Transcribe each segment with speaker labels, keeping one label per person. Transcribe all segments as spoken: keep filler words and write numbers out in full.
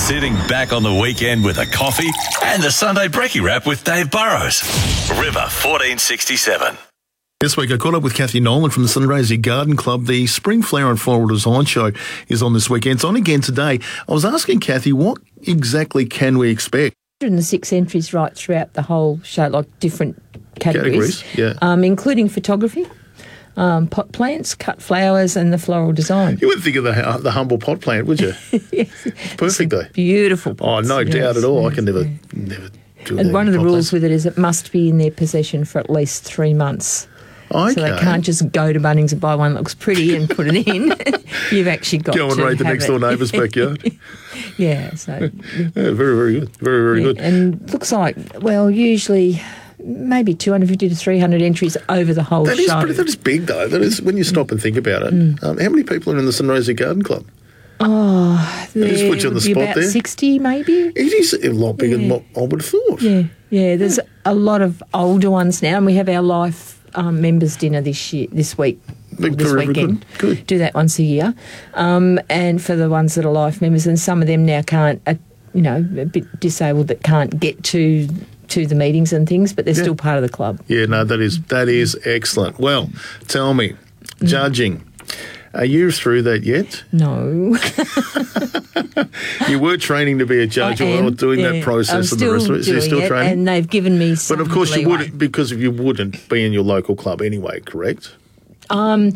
Speaker 1: Sitting back on the weekend with a coffee and the Sunday Brekkie Wrap with Dave Burrows. River fourteen sixty-seven.
Speaker 2: This week I caught up with Kathy Nolan from the Sunraysia Garden Club. The Spring Flower and Floral Design Show is on this weekend. It's on again today. I was asking Kathy, what exactly can we expect?
Speaker 3: one hundred six entries right throughout the whole show, like different categories,
Speaker 2: Categories, yeah.
Speaker 3: um, including photography, um, pot plants, cut flowers and the floral design.
Speaker 2: You wouldn't think of the, the humble pot plant, would you?
Speaker 3: Yes.
Speaker 2: Perfect though.
Speaker 3: Beautiful
Speaker 2: Oh,
Speaker 3: pots.
Speaker 2: no
Speaker 3: yes,
Speaker 2: doubt at all.
Speaker 3: yes,
Speaker 2: I can never,
Speaker 3: yeah.
Speaker 2: never do
Speaker 3: And
Speaker 2: that
Speaker 3: one of the
Speaker 2: pot
Speaker 3: rules
Speaker 2: plants.
Speaker 3: with it is it must be in their possession for at least three months.
Speaker 2: Okay.
Speaker 3: So they can't just go to Bunnings and buy one that looks pretty and put it in. You've actually got
Speaker 2: Go and
Speaker 3: to
Speaker 2: raid the
Speaker 3: have
Speaker 2: next
Speaker 3: it.
Speaker 2: door neighbour's backyard.
Speaker 3: Yeah, so...
Speaker 2: Yeah, very, very good. Very, very
Speaker 3: yeah,
Speaker 2: good.
Speaker 3: and looks like, well, usually maybe two hundred fifty to three hundred entries over the whole
Speaker 2: That is,
Speaker 3: show.
Speaker 2: pretty, that is big though. That is, when you stop and think about it.
Speaker 3: Mm.
Speaker 2: Um, how many people are in the Sunraysia Garden Club?
Speaker 3: Oh,
Speaker 2: They just
Speaker 3: there
Speaker 2: put you on the
Speaker 3: would be
Speaker 2: spot
Speaker 3: about
Speaker 2: there.
Speaker 3: sixty maybe.
Speaker 2: It is a lot bigger than
Speaker 3: Yeah.
Speaker 2: what I would have thought.
Speaker 3: Yeah, yeah. There's a lot of older ones now, and we have our life um, members dinner this year, this week,
Speaker 2: Big
Speaker 3: or this
Speaker 2: very
Speaker 3: weekend.
Speaker 2: good. Good.
Speaker 3: Do that once a year, um, and for the ones that are life members, and some of them now can't, uh, you know, a bit disabled that can't get to to the meetings and things, but they're
Speaker 2: Yeah.
Speaker 3: still part of the club.
Speaker 2: Yeah, no, that is that is excellent. Well, tell me,
Speaker 3: Mm.
Speaker 2: judging, are you through that yet?
Speaker 3: No.
Speaker 2: You were training to be a judge
Speaker 3: I
Speaker 2: or
Speaker 3: am,
Speaker 2: doing
Speaker 3: yeah.
Speaker 2: that process
Speaker 3: I'm
Speaker 2: and
Speaker 3: still
Speaker 2: the rest of it. So you're
Speaker 3: doing
Speaker 2: still
Speaker 3: it,
Speaker 2: training?
Speaker 3: and they've given me some
Speaker 2: But of course you
Speaker 3: leeway.
Speaker 2: wouldn't, because if you wouldn't be in your local club anyway, correct?
Speaker 3: Um,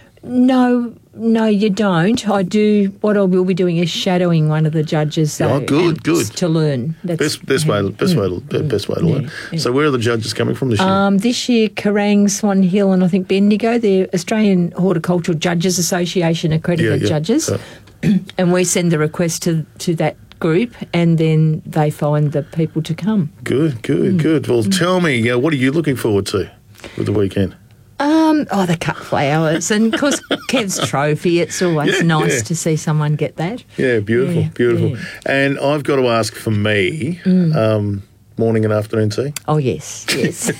Speaker 3: no, no, you don't. I do. What I will be doing is shadowing one of the judges. So,
Speaker 2: Oh, good,
Speaker 3: and
Speaker 2: good.
Speaker 3: To learn. That's
Speaker 2: Best best way best way to, best way to learn.
Speaker 3: yeah, yeah.
Speaker 2: So where are the judges coming from this year?
Speaker 3: Um, this year, Kerrang, Swan Hill, and I think Bendigo, the Australian Horticultural Judges Association accredited
Speaker 2: Yeah, yeah.
Speaker 3: judges,
Speaker 2: Uh,
Speaker 3: and we send the request to to that group, and then they find the people to come.
Speaker 2: good, good,
Speaker 3: Mm.
Speaker 2: good. Well, tell me, uh, what are you looking forward to with the weekend?
Speaker 3: Um, oh, the cut flowers, and of course Kev's trophy. It's always
Speaker 2: Yeah,
Speaker 3: nice
Speaker 2: yeah.
Speaker 3: to see someone get that.
Speaker 2: Yeah, beautiful,
Speaker 3: Yeah,
Speaker 2: beautiful.
Speaker 3: yeah.
Speaker 2: And I've got to ask for me, um, morning and afternoon tea.
Speaker 3: Oh yes, yes.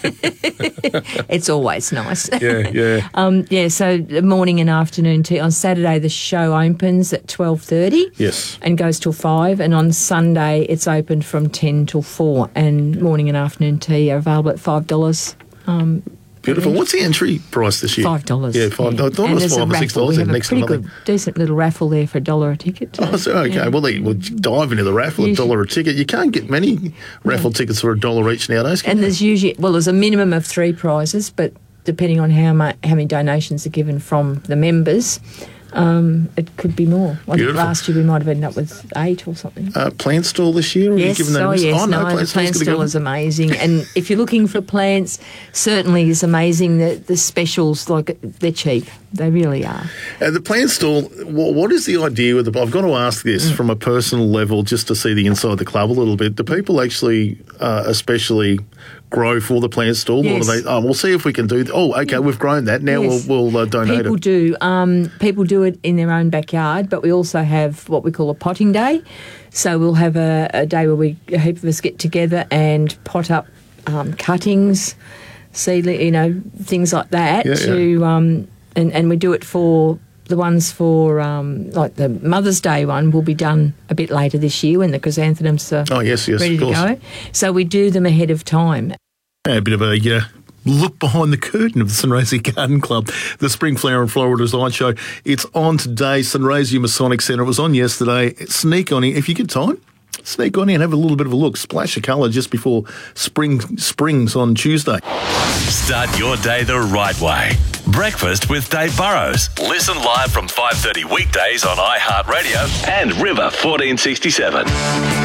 Speaker 3: It's always nice.
Speaker 2: Yeah, yeah.
Speaker 3: Um, yeah, so the morning and afternoon tea. On Saturday, the show opens at twelve thirty.
Speaker 2: Yes.
Speaker 3: And goes till five. And on Sunday, it's open from ten till four. And morning and afternoon tea are available at five dollars. Um,
Speaker 2: Beautiful. What's the entry price this year?
Speaker 3: Five dollars.
Speaker 2: Yeah, five dollars. I thought it
Speaker 3: And
Speaker 2: was
Speaker 3: there's a
Speaker 2: five or six
Speaker 3: raffle.
Speaker 2: dollars.
Speaker 3: We have a
Speaker 2: Next to
Speaker 3: pretty
Speaker 2: nothing.
Speaker 3: good, decent little raffle there for a dollar a ticket.
Speaker 2: Oh, so, okay.
Speaker 3: Yeah.
Speaker 2: Well, they, we'll dive into the raffle, a
Speaker 3: You
Speaker 2: dollar a ticket. You can't get many raffle tickets for a dollar each nowadays, can
Speaker 3: And
Speaker 2: you?
Speaker 3: there's usually, well, there's a minimum of three prizes, but depending on how much, how many donations are given from the members, um, it could be more. I think
Speaker 2: Beautiful.
Speaker 3: last year we might have ended up with eight or something.
Speaker 2: Uh, plant stall this year? Or are you
Speaker 3: Yes,
Speaker 2: giving that a
Speaker 3: oh
Speaker 2: miss?
Speaker 3: yes,
Speaker 2: oh,
Speaker 3: no,
Speaker 2: no,
Speaker 3: the
Speaker 2: plant stall's
Speaker 3: plant
Speaker 2: gonna
Speaker 3: stall
Speaker 2: go.
Speaker 3: is amazing. And if you're looking for plants, certainly is amazing. The, the specials, like, they're cheap. They really are.
Speaker 2: Uh, the plant stall, what, what is the idea with the... I've got to ask this from a personal level just to see the inside the club a little bit. Do people actually uh, especially grow for the plant stall?
Speaker 3: Yes.
Speaker 2: Or do they, oh, we'll see if we can do... Th- oh, okay, we've grown that. Now
Speaker 3: Yes.
Speaker 2: we'll, we'll uh, donate
Speaker 3: People
Speaker 2: it.
Speaker 3: do. Um, people do it in their own backyard, but we also have what we call a potting day. So we'll have a, a day where we a heap of us get together and pot up um, cuttings, seedling, you know, things like that.
Speaker 2: Yeah,
Speaker 3: to um, and and we do it for the ones for um, like the Mother's Day one will be done a bit later this year when the chrysanthemums are
Speaker 2: Oh, yes, yes,
Speaker 3: ready
Speaker 2: of
Speaker 3: to
Speaker 2: course.
Speaker 3: go. So we do them ahead of time.
Speaker 2: A bit of a uh, look behind the curtain of the Sunraysia Garden Club, the Spring Flower and Floral Design Show. It's on today, Sunraysia Masonic Centre. It was on yesterday. Sneak on in. If you get time, sneak on in, have a little bit of a look. Splash of colour just before spring springs on Tuesday.
Speaker 1: Start your day the right way. Breakfast with Dave Burrows. Listen live from five thirty weekdays on iHeartRadio and River fourteen sixty-seven.